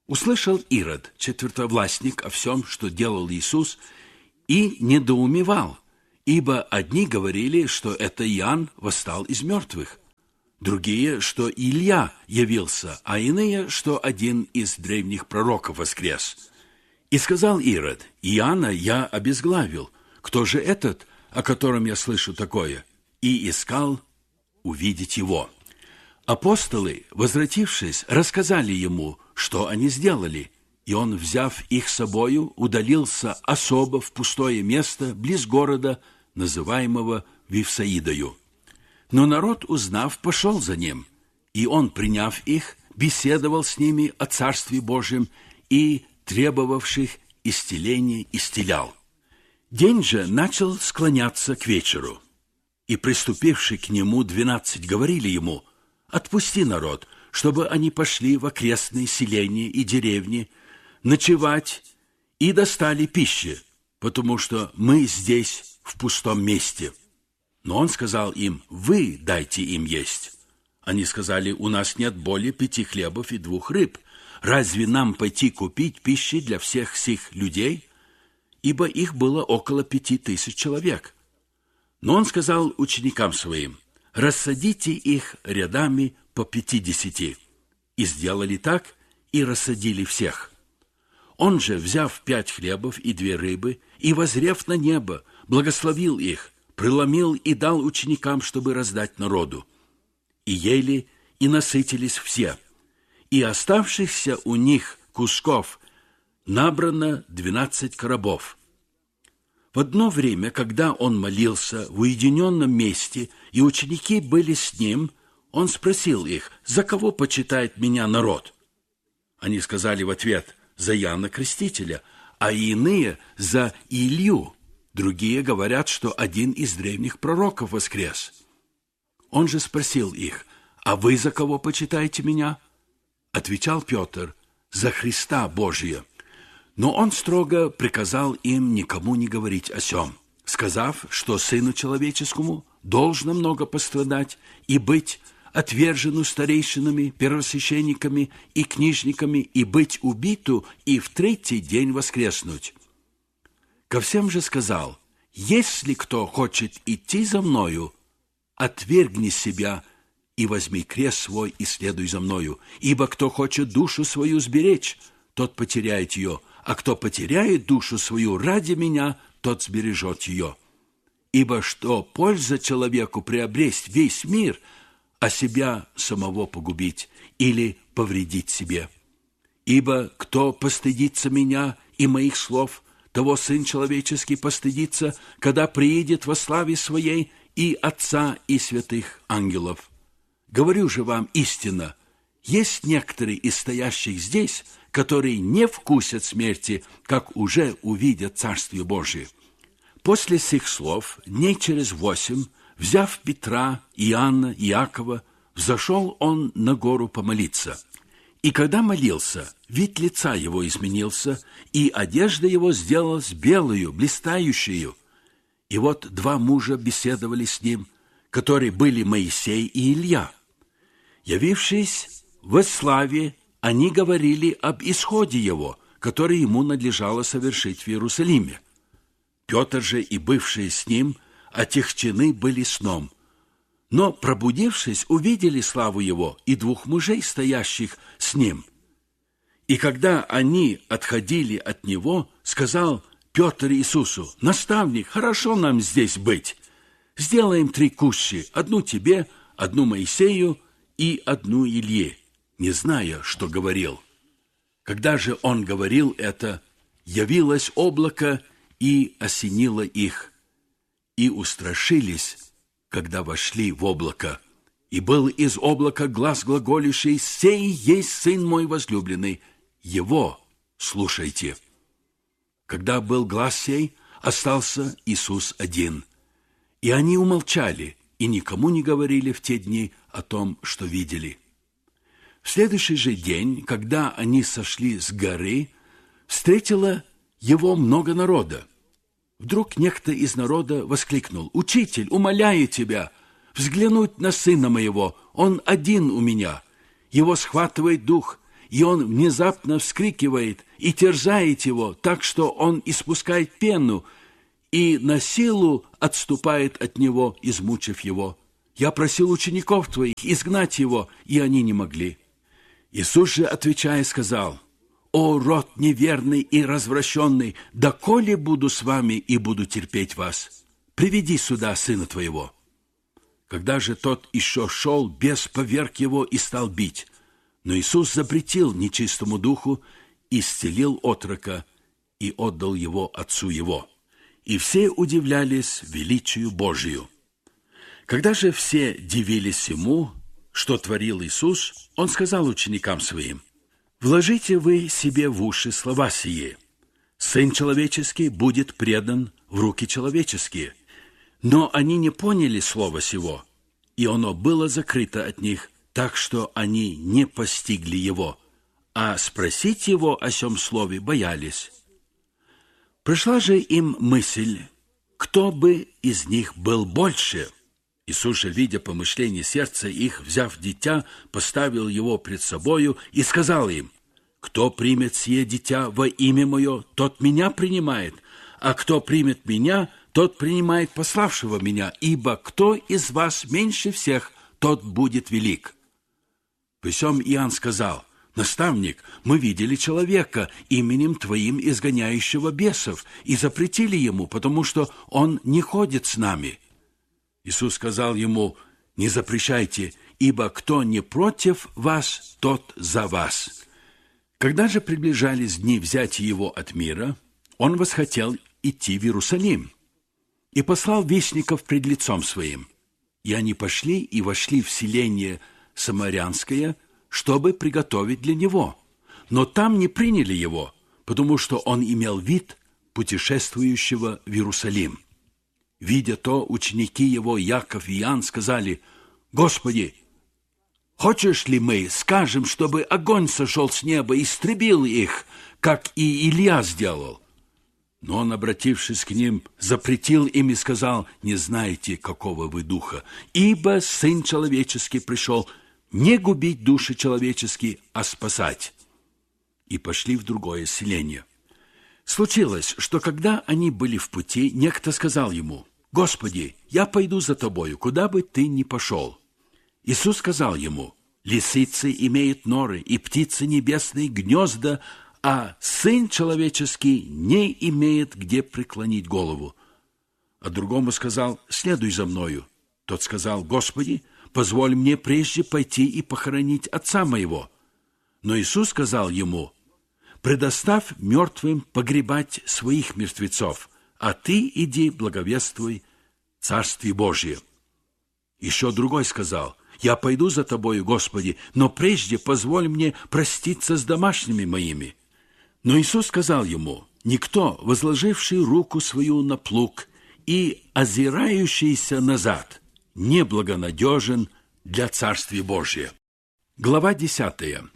Услышал Ирод, четвертовластник, о всем, что делал Иисус, и недоумевал, ибо одни говорили, что это Иоанн восстал из мертвых, другие, что Илья явился, а иные, что один из древних пророков воскрес. И сказал Ирод: Иоанна я обезглавил, кто же этот, о котором я слышу такое? И искал увидеть его. Апостолы, возвратившись, рассказали ему, что они сделали, и он, взяв их с собою, удалился особо в пустое место близ города, называемого Вифсаидою. Но народ, узнав, пошел за ним, и он, приняв их, беседовал с ними о Царстве Божьем и требовавших исцеления исцелял. День же начал склоняться к вечеру, и, приступивши к нему, двенадцать говорили ему: «Отпусти народ, чтобы они пошли в окрестные селения и деревни ночевать и достали пищи, потому что мы здесь в пустом месте». Но он сказал им: «Вы дайте им есть». Они сказали: «У нас нет более пяти хлебов и двух рыб. Разве нам пойти купить пищи для всех сих людей?» Ибо их было около пяти тысяч человек. Но он сказал ученикам своим: «Рассадите их рядами по пятидесяти». И сделали так, и рассадили всех. Он же, взяв пять хлебов и две рыбы, и воззрев на небо, благословил их, преломил и дал ученикам, чтобы раздать народу. И ели, и насытились все. И оставшихся у них кусков набрано двенадцать коробов. В одно время, когда он молился в уединенном месте, и ученики были с ним, он спросил их: «За кого почитает меня народ?» Они сказали в ответ: «За Иоанна Крестителя», а иные — «За Илью». Другие говорят, что один из древних пророков воскрес. Он же спросил их: «А вы за кого почитаете меня?» Отвечал Петр: «За Христа Божия». Но он строго приказал им никому не говорить о сем, сказав, что Сыну Человеческому должно много пострадать и быть отвержену старейшинами, первосвященниками и книжниками, и быть убиту, и в третий день воскреснуть. Ко всем же сказал: «Если кто хочет идти за мною, отвергни себя и возьми крест свой и следуй за мною. Ибо кто хочет душу свою сберечь, тот потеряет ее, а кто потеряет душу свою ради меня, тот сбережет ее. Ибо что польза человеку приобресть весь мир, а себя самого погубить или повредить себе? Ибо кто постыдится меня и моих слов, того Сын Человеческий постыдится, когда приедет во славе Своей и Отца и святых ангелов. Говорю же вам истинно, есть некоторые из стоящих здесь, которые не вкусят смерти, как уже увидят Царствие Божие». После сих слов, дней через восемь, взяв Петра, Иоанна, Иакова, взошел он на гору помолиться. И когда молился, вид лица его изменился, и одежда его сделалась белою, блистающую. И вот два мужа беседовали с ним, которые были Моисей и Илья. Явившись во славе, они говорили об исходе его, который ему надлежало совершить в Иерусалиме. Петр же и бывшие с ним отягчены были сном, но, пробудившись, увидели славу его и двух мужей, стоящих с ним. И когда они отходили от него, сказал Петр Иисусу: «Наставник, хорошо нам здесь быть. Сделаем три кущи, одну тебе, одну Моисею и одну Илье», не зная, что говорил. Когда же он говорил это, явилось облако и осенило их, и устрашились, когда вошли в облако. И был из облака глас глаголющий: «Сей есть Сын мой возлюбленный, Его слушайте». Когда был глас сей, остался Иисус один. И они умолчали, и никому не говорили в те дни о том, что видели. В следующий же день, когда они сошли с горы, встретило его много народа. Вдруг некто из народа воскликнул: «Учитель, умоляю тебя взглянуть на сына моего, он один у меня. Его схватывает дух, и он внезапно вскрикивает и терзает его так, что он испускает пену и на силу отступает от него, измучив его. Я просил учеников твоих изгнать его, и они не могли. Иисус же, отвечая, сказал: «О, род неверный и развращенный, доколе буду с вами и буду терпеть вас? Приведи сюда сына твоего». Когда же тот еще шел, бес поверг его и стал бить. Но Иисус запретил нечистому духу, исцелил отрока и отдал его отцу его. И все удивлялись величию Божию. Когда же все дивились ему, что творил Иисус, он сказал ученикам своим: «Вложите вы себе в уши слова сие. Сын человеческий будет предан в руки человеческие». Но они не поняли слова сего, и оно было закрыто от них, так что они не постигли его, а спросить его о сем слове боялись. Пришла же им мысль, кто бы из них был больше. Иисус же, видя помышление сердца их, взяв дитя, поставил его пред собою и сказал им: «Кто примет сие дитя во имя мое, тот меня принимает, а кто примет меня, тот принимает пославшего меня, ибо кто из вас меньше всех, тот будет велик». При сем Иоанн сказал: «Наставник, мы видели человека, именем Твоим изгоняющего бесов, и запретили ему, потому что он не ходит с нами». Иисус сказал ему: «Не запрещайте, ибо кто не против вас, тот за вас». Когда же приближались дни взятия его от мира, он восхотел идти в Иерусалим и послал вестников пред лицом своим. И они пошли и вошли в селение Самарянское, чтобы приготовить для него. Но там не приняли его, потому что он имел вид путешествующего в Иерусалим. Видя то, ученики его, Яков и Иоанн, сказали: «Господи, хочешь ли мы скажем, чтобы огонь сошел с неба и истребил их, как и Илья сделал?» Но он, обратившись к ним, запретил им и сказал: «Не знаете, какого вы духа, ибо Сын Человеческий пришел не губить души человеческие, а спасать». И пошли в другое селение. Случилось, что когда они были в пути, некто сказал ему: «Господи, я пойду за тобою, куда бы ты ни пошел». Иисус сказал ему: «Лисицы имеют норы, и птицы небесные гнезда, а Сын Человеческий не имеет где преклонить голову». А другому сказал: «Следуй за мною». Тот сказал: «Господи, позволь мне прежде пойти и похоронить отца моего». Но Иисус сказал ему: «Предоставь мертвым погребать своих мертвецов, а ты иди благовествуй Царствие Божие». Еще другой сказал: «Я пойду за тобою, Господи, но прежде позволь мне проститься с домашними моими». Но Иисус сказал ему: «Никто, возложивший руку свою на плуг и озирающийся назад, неблагонадежен для Царствия Божия». Глава десятая.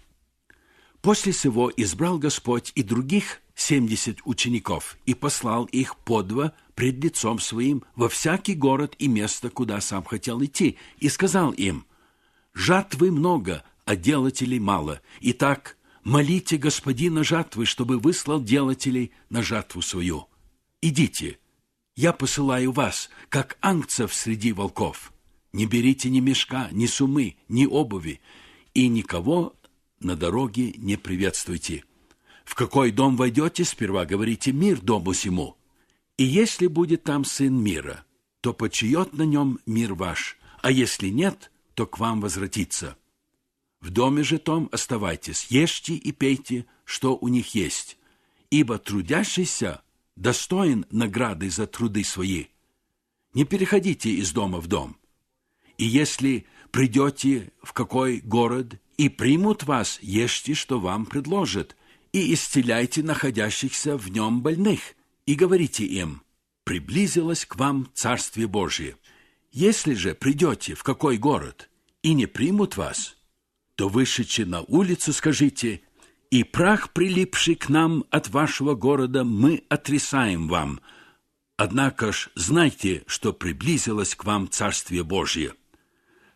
После сего избрал Господь и других семьдесят учеников и послал их по два пред лицом своим во всякий город и место, куда сам хотел идти, и сказал им: «Жатвы много, а делателей мало. Итак, молите Господина жатвы, чтобы выслал делателей на жатву свою. Идите, я посылаю вас, как ангцев среди волков. Не берите ни мешка, ни сумы, ни обуви, и никого на дороге не приветствуйте. В какой дом войдете, сперва говорите: мир дому сему. И если будет там сын мира, то почиет на нем мир ваш, а если нет, то к вам возвратится. В доме же том оставайтесь, ешьте и пейте, что у них есть, ибо трудящийся достоин награды за труды свои. Не переходите из дома в дом. И если придете в какой город и примут вас, ешьте, что вам предложат, и исцеляйте находящихся в нем больных, и говорите им: приблизилось к вам Царствие Божие. Если же придете в какой город и не примут вас, то вышедши на улицу скажите: и прах, прилипший к нам от вашего города, мы отрисаем вам. Однако ж знайте, что приблизилось к вам Царствие Божие.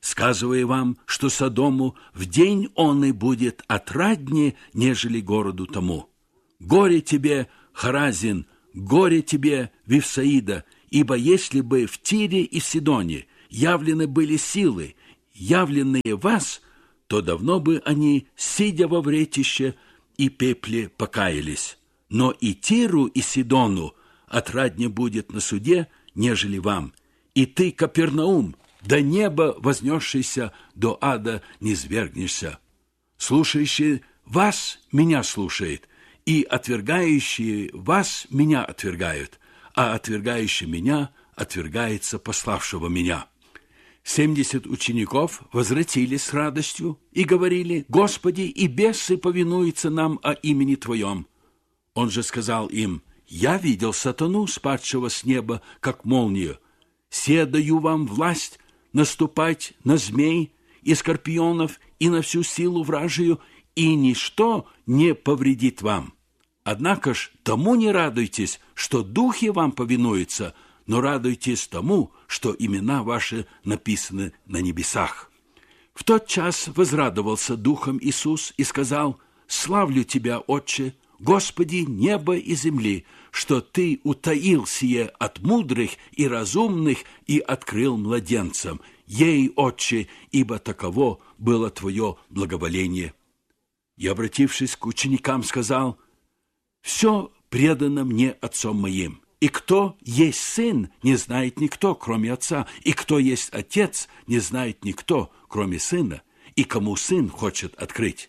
Сказывая вам, что Содому в день он и будет отраднее, нежели городу тому. Горе тебе, Харазин, горе тебе, Вифсаида, ибо если бы в Тире и в Сидоне явлены были силы, явленные вас, то давно бы они, сидя во вретище и пепле, покаялись. Но и Тиру, и Сидону отраднее будет на суде, нежели вам. И ты, Капернаум, до неба вознесшийся, до ада не свергнешься. Слушающий вас меня слушает, и отвергающие вас меня отвергают, а отвергающий меня отвергается пославшего меня». Семьдесят учеников возвратились с радостью и говорили: «Господи, и бесы повинуются нам о имени Твоем». Он же сказал им: «Я видел сатану, спадшего с неба, как молнию. Се даю вам власть наступать на змей и скорпионов и на всю силу вражию, и ничто не повредит вам. Однако ж тому не радуйтесь, что духи вам повинуются, но радуйтесь тому, что имена ваши написаны на небесах». В тот час возрадовался духом Иисус и сказал: «Славлю Тебя, Отче, Господи неба и земли, что Ты утаил сие от мудрых и разумных и открыл младенцам. Ей, Отче, ибо таково было Твое благоволение». И, обратившись к ученикам, сказал: «Все предано мне Отцом моим. И кто есть сын, не знает никто, кроме отца, и кто есть отец, не знает никто, кроме сына, и кому сын хочет открыть».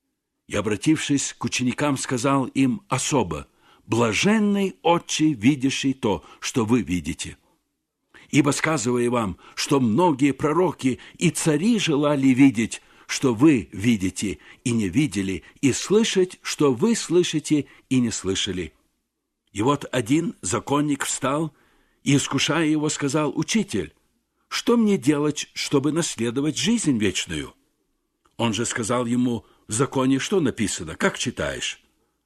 И, обратившись к ученикам, сказал им особо: «Блаженный Отче, видящий то, что вы видите. Ибо, сказывая вам, что многие пророки и цари желали видеть, что вы видите и не видели, и слышать, что вы слышите и не слышали». И вот один законник встал и, искушая его, сказал: «Учитель, что мне делать, чтобы наследовать жизнь вечную?» Он же сказал ему: «В законе что написано? Как читаешь?»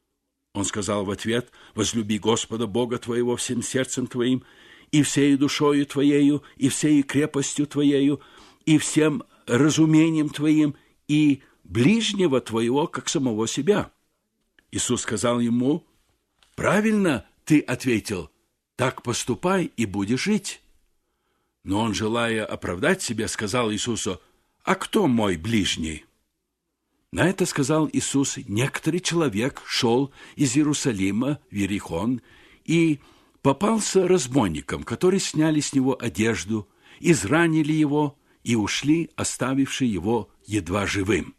Он сказал в ответ: «Возлюби Господа Бога твоего всем сердцем твоим, и всею душою твоею, и всею крепостью твоею, и всем разумением твоим, и ближнего твоего, как самого себя». Иисус сказал ему: «Правильно ты ответил, так поступай и будешь жить». Но он, желая оправдать себя, сказал Иисусу: «А кто мой ближний?» На это сказал Иисус: «Некоторый человек шел из Иерусалима в Иерихон и попался разбойникам, которые сняли с него одежду, изранили его и ушли, оставивши его едва живым.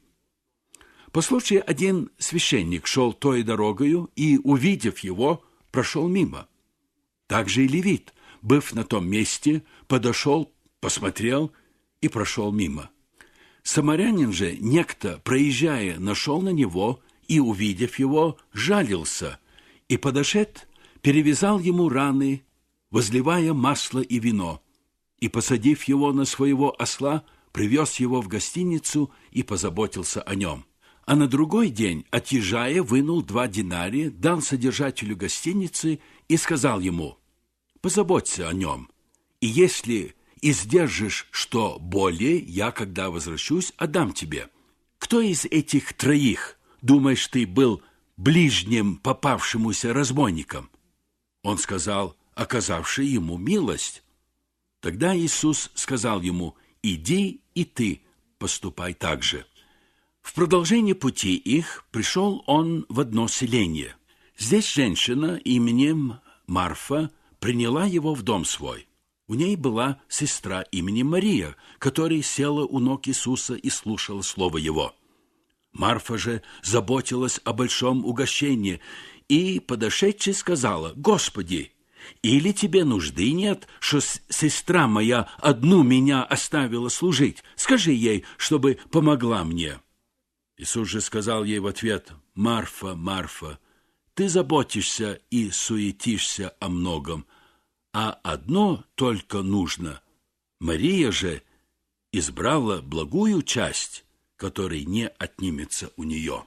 По случаю один священник шел той дорогою и, увидев его, прошел мимо. Также и левит, быв на том месте, подошел, посмотрел и прошел мимо. Самарянин же, некто, проезжая, нашел на него и, увидев его, жалился, и, подошед, перевязал ему раны, возливая масло и вино, и, посадив его на своего осла, привез его в гостиницу и позаботился о нем. А на другой день, отъезжая, вынул два динария, дал содержателю гостиницы и сказал ему: «Позаботься о нем, и если издержишь что более, я, когда возвращусь, отдам тебе». Кто из этих троих, думаешь ты, был ближним попавшемуся разбойником? Он сказал: оказавший ему милость. Тогда Иисус сказал ему: иди и ты поступай так же. В продолжение пути их пришел он в одно селение. Здесь женщина именем Марфа приняла его в дом свой. У ней была сестра именем Мария, которая села у ног Иисуса и слушала слово его. Марфа же заботилась о большом угощении и, подошедши, сказала: «Господи, или тебе нужды нет, что сестра моя одну меня оставила служить? Скажи ей, чтобы помогла мне». Иисус же сказал ей в ответ: «Марфа, Марфа, ты заботишься и суетишься о многом, а одно только нужно. Мария же избрала благую часть, которой не отнимется у нее».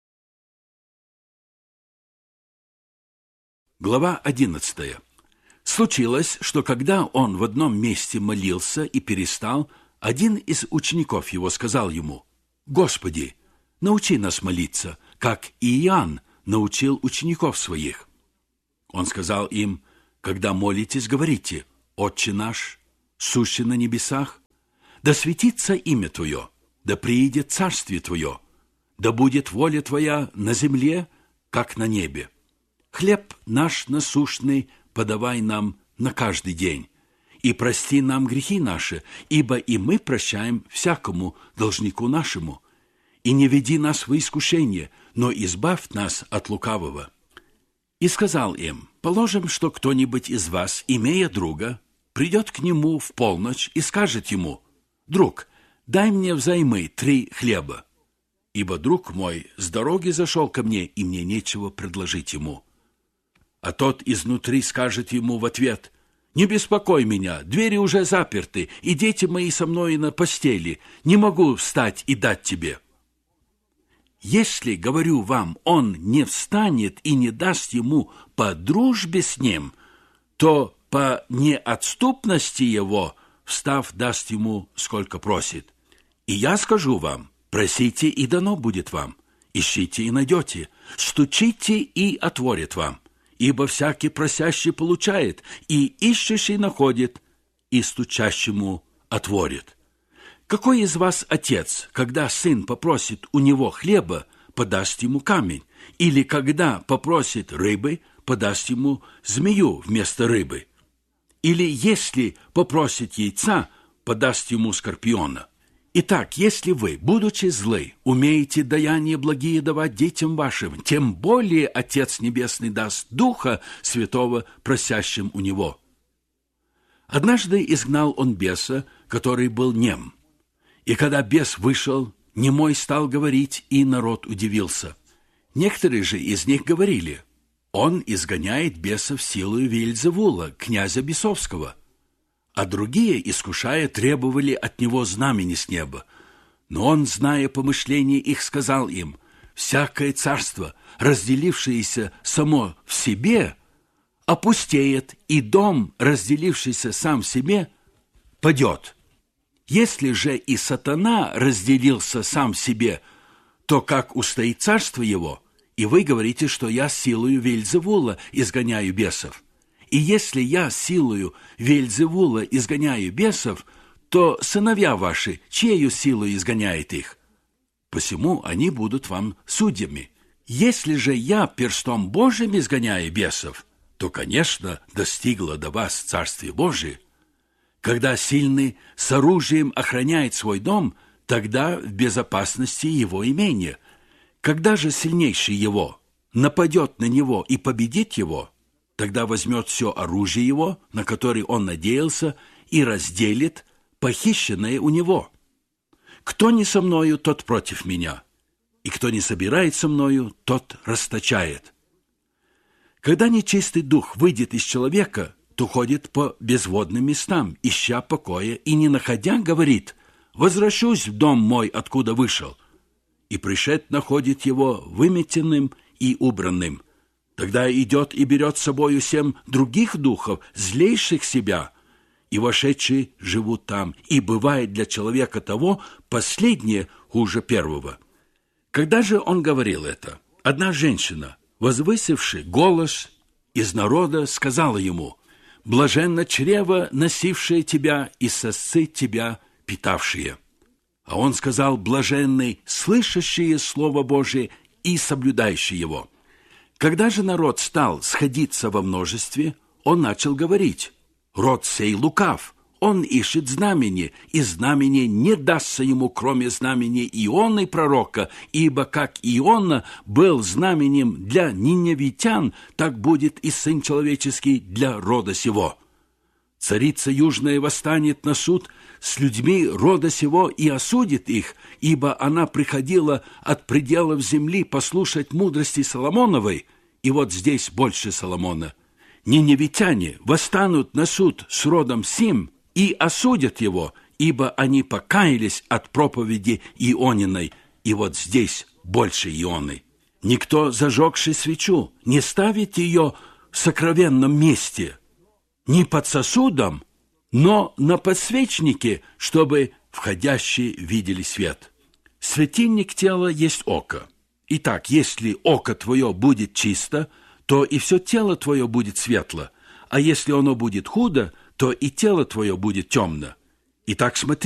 Глава одиннадцатая. Случилось, что когда он в одном месте молился и перестал, один из учеников его сказал ему: «Господи, научи нас молиться, как и Иоанн научил учеников своих». Он сказал им: «Когда молитесь, говорите: Отче наш, сущий на небесах, да светится имя Твое, да приидет царствие Твое, да будет воля Твоя на земле, как на небе. Хлеб наш насущный подавай нам на каждый день, и прости нам грехи наши, ибо и мы прощаем всякому должнику нашему. И не веди нас в искушение, но избавь нас от лукавого». И сказал им: «Положим, что кто-нибудь из вас, имея друга, придет к нему в полночь и скажет ему: „Друг, дай мне взаймы три хлеба, ибо друг мой с дороги зашел ко мне, и мне нечего предложить ему“. А тот изнутри скажет ему в ответ: „Не беспокой меня, двери уже заперты, и дети мои со мной на постели, не могу встать и дать тебе“. Если, говорю вам, он не встанет и не даст ему по дружбе с ним, то по неотступности его, встав, даст ему, сколько просит. И я скажу вам: просите, и дано будет вам, ищите, и найдете, стучите, и отворят вам. Ибо всякий просящий получает, и ищущий находит, и стучащему отворит. Какой из вас отец, когда сын попросит у него хлеба, подаст ему камень? Или когда попросит рыбы, подаст ему змею вместо рыбы? Или если попросит яйца, подаст ему скорпиона? Итак, если вы, будучи злы, умеете даяния благие давать детям вашим, тем более Отец Небесный даст Духа Святого просящим у Него». Однажды изгнал он беса, который был нем. И когда бес вышел, немой стал говорить, и народ удивился. Некоторые же из них говорили: «Он изгоняет бесов силою Веельзевула, князя бесовского». А другие, искушая, требовали от него знамени с неба. Но он, зная помышления их, сказал им: «Всякое царство, разделившееся само в себе, опустеет, и дом, разделившийся сам в себе, падет. Если же и сатана разделился сам в себе, то как устоит царство его? И вы говорите, что я силою Веельзевула изгоняю бесов. И если я силою Веельзевула изгоняю бесов, то сыновья ваши чьею силою изгоняет их? Посему они будут вам судьями. Если же я перстом Божьим изгоняю бесов, то, конечно, достигло до вас Царствие Божие. Когда сильный с оружием охраняет свой дом, тогда в безопасности его имение. Когда же сильнейший его нападет на него и победит его, тогда возьмет все оружие его, на которое он надеялся, и разделит похищенное у него. Кто не со мною, тот против меня, и кто не собирает со мною, тот расточает. Когда нечистый дух выйдет из человека, то ходит по безводным местам, ища покоя, и, не находя, говорит: «Возвращусь в дом мой, откуда вышел». И пришед находит его выметенным и убранным. Тогда идет и берет с собою семь других духов, злейших себя, и вошедшие живут там, и бывает для человека того последнее хуже первого». Когда же он говорил это, одна женщина, возвысивши голос из народа, сказала ему: «Блаженно чрево, носившее тебя, и сосцы тебя, питавшие». А он сказал: «Блаженны, слышащие Слово Божие и соблюдающие его». Когда же народ стал сходиться во множестве, он начал говорить: «Род сей лукав, он ищет знамени, и знамение не дастся ему, кроме знамения Ионы пророка, ибо как Иона был знаменем для ниневитян, так будет и Сын Человеческий для рода сего. Царица Южная восстанет на суд с людьми рода сего и осудит их, ибо она приходила от пределов земли послушать мудрости Соломоновой, и вот здесь больше Соломона. Ниневитяне восстанут на суд с родом сим и осудят его, ибо они покаялись от проповеди Иониной, и вот здесь больше Ионы. Никто, зажегший свечу, не ставит ее в сокровенном месте, не под сосудом, но на подсвечнике, чтобы входящие видели свет. Светильник тела есть око. Итак, если око твое будет чисто, то и все тело твое будет светло, а если оно будет худо, то и тело твое будет темно. Итак, смотри,